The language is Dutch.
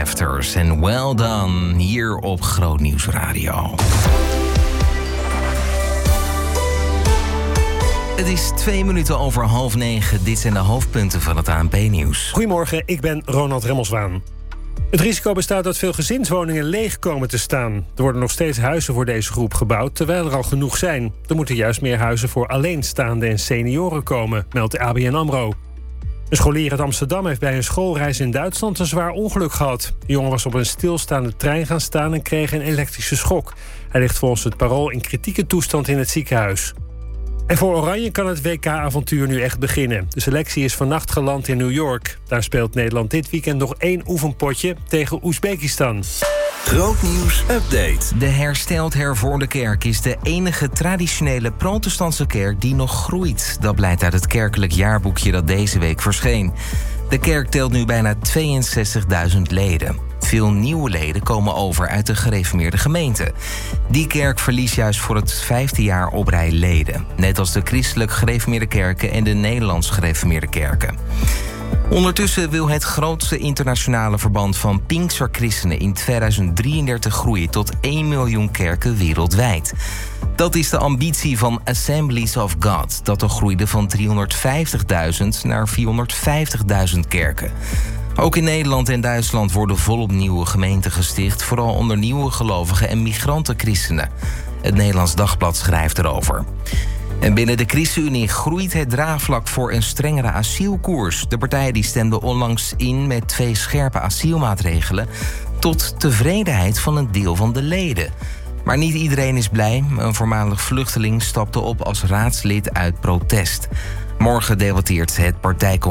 Rafters en Well Done hier op Groot Nieuws Radio. Het is 2 minuten over 8:30. Dit zijn de hoofdpunten van het ANP-nieuws. Goedemorgen, ik ben Ronald Remmelswaan. Het risico bestaat dat veel gezinswoningen leeg komen te staan. Er worden nog steeds huizen voor deze groep gebouwd, terwijl er al genoeg zijn. Er moeten juist meer huizen voor alleenstaanden en senioren komen, meldt de ABN AMRO. Een scholier uit Amsterdam heeft bij een schoolreis in Duitsland een zwaar ongeluk gehad. De jongen was op een stilstaande trein gaan staan en kreeg een elektrische schok. Hij ligt volgens het Parool in kritieke toestand in het ziekenhuis. En voor Oranje kan het WK-avontuur nu echt beginnen. De selectie is vannacht geland in New York. Daar speelt Nederland dit weekend nog 1 oefenpotje tegen Oezbekistan. Grootnieuws update. De Hersteld Hervormde Kerk is de enige traditionele protestantse kerk die nog groeit. Dat blijkt uit het kerkelijk jaarboekje dat deze week verscheen. De kerk telt nu bijna 62.000 leden. Veel nieuwe leden komen over uit de gereformeerde gemeente. Die kerk verliest juist voor het 5e jaar op rij leden. Net als de christelijk gereformeerde kerken en de Nederlands gereformeerde kerken. Ondertussen wil het grootste internationale verband van Pinksterchristenen in 2033 groeien tot 1 miljoen kerken wereldwijd. Dat is de ambitie van Assemblies of God, dat al groeide van 350.000 naar 450.000 kerken. Ook in Nederland en Duitsland worden volop nieuwe gemeenten gesticht, vooral onder nieuwe gelovigen en migrantenchristenen. Het Nederlands Dagblad schrijft erover. En binnen de ChristenUnie groeit het draagvlak voor een strengere asielkoers. De partij die stemde onlangs in met 2 scherpe asielmaatregelen, tot tevredenheid van een deel van de leden. Maar niet iedereen is blij. Een voormalig vluchteling stapte op als raadslid uit protest. Morgen debatteert het partijcongres